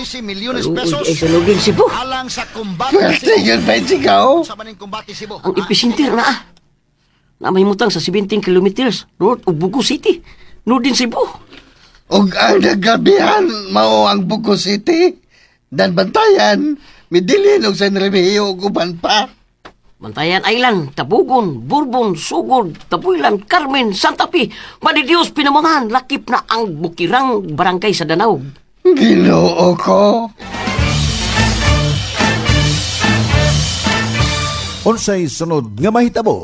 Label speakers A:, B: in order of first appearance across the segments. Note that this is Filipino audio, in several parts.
A: 13 milyones
B: Ay,
A: pesos
B: sa luging Cebu.
A: alang sa kumbate
C: Pwede yun ba ikaw?
A: Sa maning kumbate Cebu.
B: Ang episinter na may mutang sa 17 kilometers north of Bugo City. North din Cebu.
C: Ug ang nagabihan mao ang Buko City. Dan bantayan, midilin og San Remigio ug uban pa.
B: Bantayan Island, Tabugon, Bourbon, Sugod, Tabuilan, Carmen, Santa Fe, Madidios, Pinamungan, lakip na ang Bukirang Barangay sa Danau.
C: Ginoo ko.
D: Unsay sunod nga mahitabo?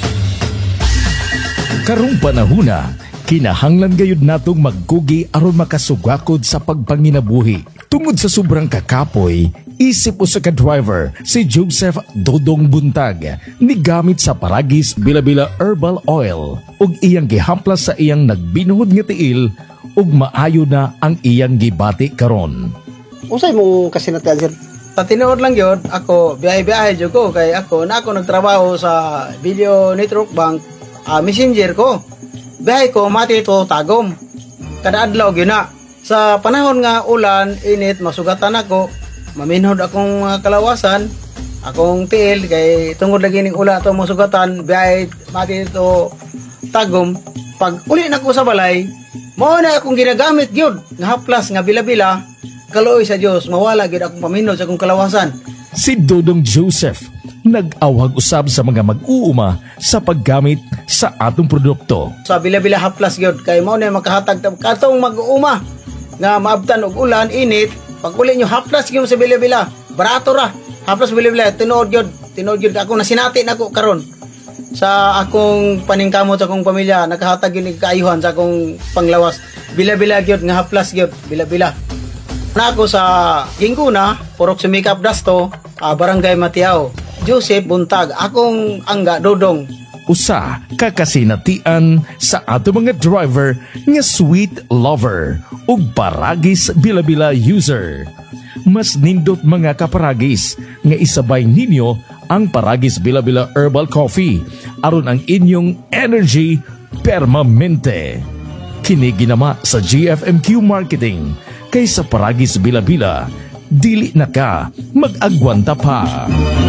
E: Karong panahuna, kinahanglan gayud natong magkugi aron makasugakod sa pagpanginabuhi. Tungod sa sobrang kakapoy, isip usa ka driver si Joseph Dodong Buntag ni gamit sa Paragis Bila-Bila Herbal Oil ug iyang gihamplas sa iyang nagbinuhod nga tiil ug maayo na ang iyang gibati karon.
F: Usay mong kasinatian, sir? Patinood lang yun, ako, biyahe-biyahe dyan ko, kay ako nagtrabaho sa Video Network Bank, messenger ko. Biyahe ko, mati ito, tagom. Kada adlaw yun na. Sa panahon nga ulan, init, masugatan ako, maminhod akong kalawasan, akong tiil, kay tungod lagi ning ula ito masugatan, biyahe, mati ito, tagom. Pag uli na ko sa balay, mao na akong ginagamit yun, nga haplas, nga bila-bila, kaloy sa Dios, mawala gid akong paminod sa akong kalawasan.
E: Si Dodong Joseph nag-awag usab sa mga mag-uuma sa paggamit sa atong produkto.
F: Sa bila-bila haplas gyud kay mao na makahatag katong mag-uuma nga maabtan og ulan, init, pag uli nyo haplas gyud sa bila-bila, barato ra. Haplas bila-bila tinuod gyud ako nasinati nako karon sa akong paningkamot sa akong pamilya, nakahatag gyud kaayuhan sa akong panglawas. Bila-bila gyud nga haplas gyud, bila-bila. Na ako sa Ginguna, Purok Sumikap Dasto, Barangay Matiao. Joseph Buntag, akong angga Dodong.
E: Usa kakasinatian sa ato mga driver nga sweet lover ug Paragis Bila-Bila user. Mas nindot mga kaparagis nga isabay ninyo ang Paragis Bila-Bila Herbal Coffee aron ang inyong energy permanente. Kini ginama sa GFMQ Marketing kaysa Paragis Bila-Bila, dili na ka mag-agwanta pa.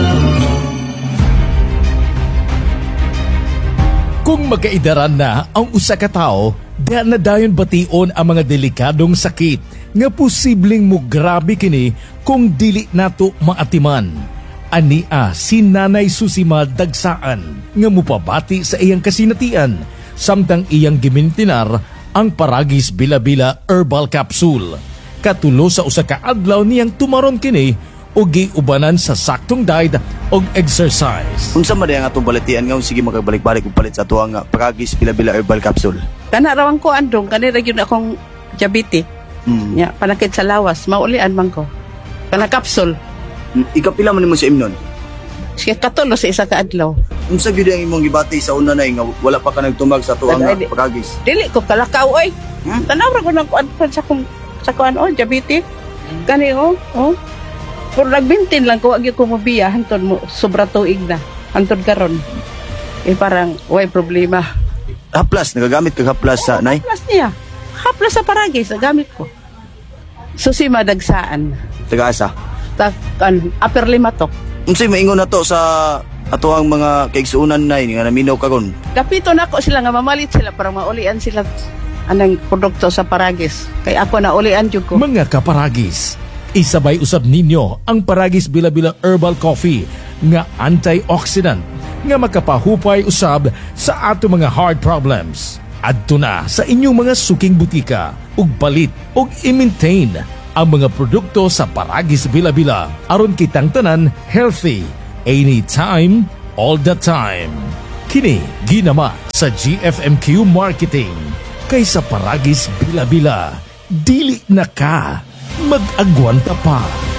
E: Kung magkaidaran na ang usa ka tawo, diha na dayon bation ang mga delikadong sakit nga posibleng mo grabe kini kung dili nato maatiman. Ania si Nanay Susima Dagsaan nga mupabati sa iyang kasinatian samtang iyang gimintinar ang Paragis Bila-Bila Herbal Capsule. Katulo sa usa ka adlaw niyang tumaron kini o giubanan sa saktong diet o exercise.
G: Unsa man ang atong balatian nga sige magabalik-balik og palit sa ato nga Paragis Bila-Bila Herbal Capsule.
H: Kana rawang ko andong kanira gyud akong diabetes. Nya panakit sa lawas maulian man ko. Kana capsule.
G: Ikapila man nimo sa imnon?
H: Sige katulo sa isa ka adlaw.
G: Unsa gyud ang imong gibati sa una na nga wala pa ka nagtumag sa tuang nga Paragis?
H: Dili ko kalakaw oy. Tanaw ra ko nang sa kuan diabetes. Kani oh. Pero nagbintin lang ko, wag ko mabiya, hantod mo, sobra tuig na, hantod karon. Parang, way problema.
G: Haplas, nagagamit ka haplas sa nay?
H: Haplas niya. Haplas sa Paragis, nagamit ko. Susima Dagsaan.
G: Taga-asa?
H: Upper Limatok.
G: Unsay maingon na to sa ato ang mga kaigsuunan nay nga naminaw karon?
H: Kapito na ako sila nga mamalit sila para maulian sila anang produkto sa Paragis. Kaya ako naulian jud ko.
E: Mga kaparagis, isabay usab ninyo ang Paragis Bila-Bila Herbal Coffee nga antioxidant nga makapahupay usab sa ato mga heart problems. Adto na sa inyong mga suking butika ug palit ug i-maintain ang mga produkto sa Paragis Bila-Bila aron kitang tanan healthy anytime, all the time. Kini ginama sa GFMQ Marketing kaysa Paragis Bila-Bila. Dili na ka mag-agwanta pa.